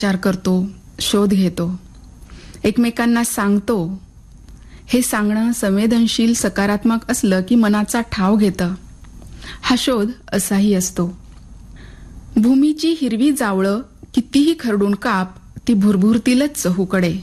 विचार करतो, शोध घेतो, एकमेकांना सांगतो. हे सांगणं संवेदनशील सकारात्मक असलं की मनाचा ठाव घेतं. हा शोध असाही असतो. भूमीची हिरवी जावळं कितीही खरडून काप, ती भुरभुरतीलच चहूकडे.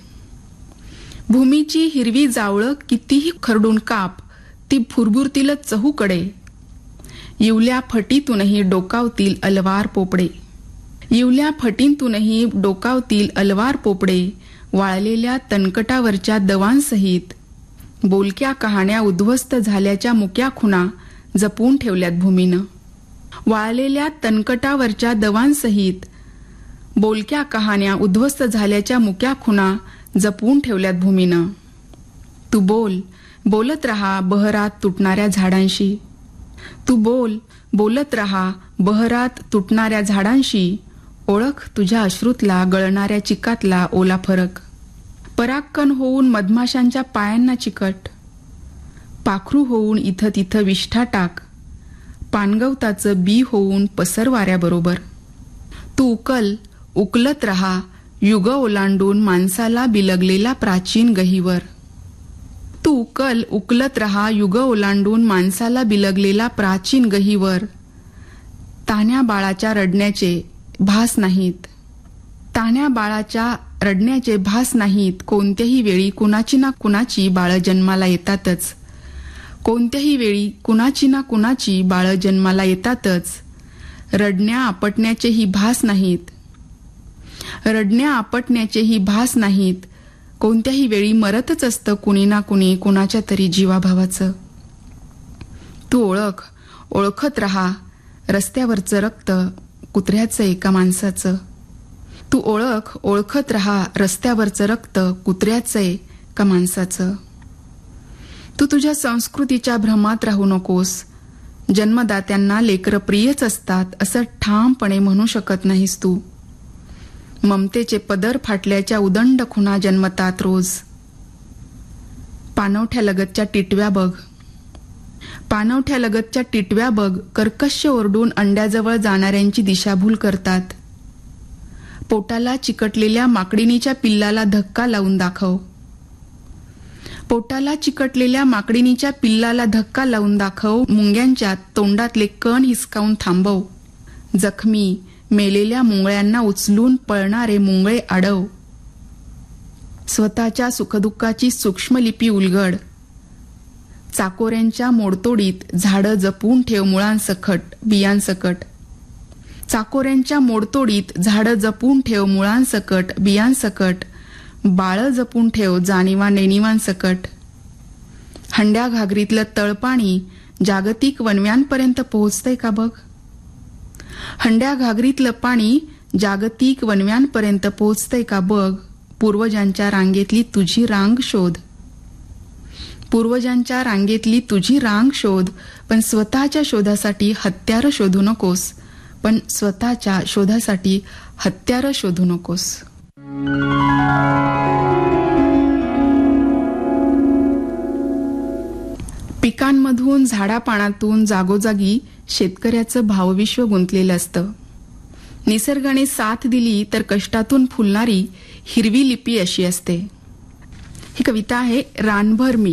भूमीची हिरवी जावळं कितीही खरडून काप, ती भुरभुरतीलच चहूकडे. येवल्या फटीतूनही डोकावतील अलवार पोपडे. येवल्या फटींतूनही डोकावतील अलवार पोपडे. वाळलेल्या तणकटावरच्या दवांसहित बोलक्या कहाण्या उद्ध्वस्त झाल्याच्या मुक्या खुणा जपून ठेवल्यात भूमीनं. वाळलेल्या तणकटावरच्या दवांसहित बोलक्या कहाण्या उद्ध्वस्त झाल्याच्या मुक्या खुणा जपून ठेवल्यात भूमीनं. तू बोल, बोलत रहा बहरात तुटणाऱ्या झाडांशी. तू बोल, बोलत रहा बहरात तुटणाऱ्या झाडांशी. ओळख तुझ्या अश्रूतला गळणाऱ्या चिकातला ओला फरक. पराक्कन होऊन मधमाशांच्या पायांना चिकट. पाखरू होऊन इथं तिथं विष्ठा टाक. पानगवताचं बी होऊन पसर वाऱ्याबरोबर. तू उकल, उकलत रहा युग ओलांडून माणसाला बिलगलेला प्राचीन गहीवर. तू उकल, उकलत रहा युग ओलांडून माणसाला बिलगलेला प्राचीन गहीवर. तान्या बाळाच्या रडण्याचे भास नाहीत. तान्या बाळाच्या रडण्याचे भास नाहीत. कोणत्याही वेळी कुणाची ना कुणाची बाळं जन्माला येतातच. कोणत्याही वेळी कुणाची ना कुणाची बाळं जन्माला येतातच. रडण्या आपटण्याचेही भास नाहीत. रडण्या आपटण्याचेही भास नाहीत. कोणत्याही वेळी मरतच असतं कुणी ना कुणी कुणाच्या तरी जीवाभावाचं. तू ओळख, ओळखत रहा रस्त्यावरचं रक्त कुत्र्याचं एका माणसाचं. तू ओळख, ओळखत रहा रस्त्यावरचं रक्त कुत्र्याचं एका माणसाचं. तू तुझ्या संस्कृतीच्या भ्रमात राहू नकोस. जन्मदात्यांना लेकरं प्रियच असतात असं ठामपणे म्हणू शकत नाहीस तू. ममतेचे पदर फाटल्याच्या उदंड खुणा जन्मतात रोज. पाणवठ्यालगतच्या टिटव्या बघ. पाणवठ्यालगतच्या टिटव्या बघ कर्कश ओरडून अंड्याजवळ जाणाऱ्यांची दिशाभूल करतात. पोटाला चिकटलेल्या माकडिणीच्या पिल्लाला धक्का लावून दाखव. पोटाला चिकटलेल्या माकडिणीच्या पिल्लाला धक्का लावून दाखव. मुंग्यांच्या तोंडातले कण हिसकावून थांबव. जखमी मेलेल्या मुंगळ्यांना उचलून पळणारे मुंगळे अडव. स्वतःच्या सुखदुःखाची सूक्ष्मलिपी उलगड. चाकोऱ्यांच्या मोडतोडीत झाडं जपून ठेव मुळांसकट बियांसकट. चाकोऱ्यांच्या मोडतोडीत झाडं जपून ठेव मुळांसकट बियांसकट. बाळं जपून ठेव जाणीवा नेणीवांसकट. हंड्या घागरीतलं तळपाणी जागतिक वणव्यांपर्यंत पोहोचतंय का बघ. हंड्या घागरीतलं पाणी जागतिक वणव्यांपर्यंत पोहोचतंय का बघ. पूर्वजांच्या रांगेतली तुझी रांग शोध. पूर्वजांच्या रांगेतली तुझी रांग शोध. पण स्वतःच्या शोधासाठी हत्यारं शोधू नकोस. पण स्वतःच्या शोधासाठी हत्यारं शोधू नकोस. पिकांमधून झाडापानातून जागोजागी शेतकऱ्याचं भावविश्व गुंतलेलं असतं. निसर्गाने साथ दिली तर कष्टातून फुलणारी हिरवी लिपी अशी असते. ही कविता आहे रानभर मी.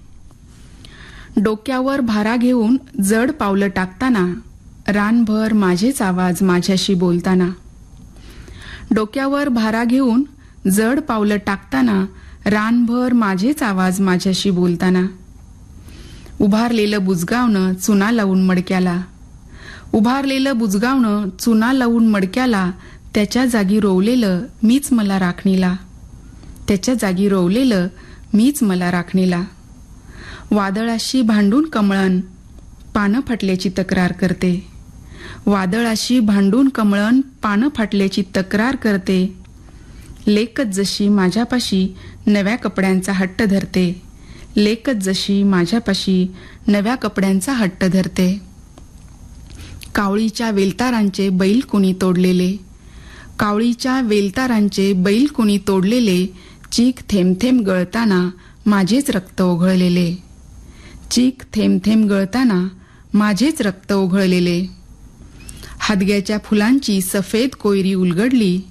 डोक्यावर भारा घेऊन जड पावलं टाकताना रानभर माझेच आवाज माझ्याशी बोलताना. डोक्यावर भारा घेऊन जड पावलं टाकताना रानभर माझेच आवाज माझ्याशी बोलताना. उभारलेलं बुजगावणं चुना लावून मडक्याला. उभारलेलं बुजगावणं चुना लावून मडक्याला. त्याच्या जागी रोवलेलं मीच मला राखणीला. त्याच्या जागी रोवलेलं मीच मला राखणीला. वादळाशी भांडून कमळण पानं फाटल्याची तक्रार करते. वादळाशी भांडून कमळण पानं फाटल्याची तक्रार करते. लेकच जशी माझ्यापाशी नव्या कपड्यांचा हट्ट धरते. लेकच जशी माझ्यापाशी नव्या कपड्यांचा हट्ट धरते. कावळीच्या वेलतारांचे बैल कुणी तोडलेले. कावळीच्या वेलतारांचे बैल कुणी तोडलेले. चीक थेंब थेंब गळताना माझेच रक्त ओघळलेले. चीक थेंब थेंब गळताना माझेच रक्त ओघळलेले. हादग्याच्या फुलांची सफेद कोयरी उलगडली.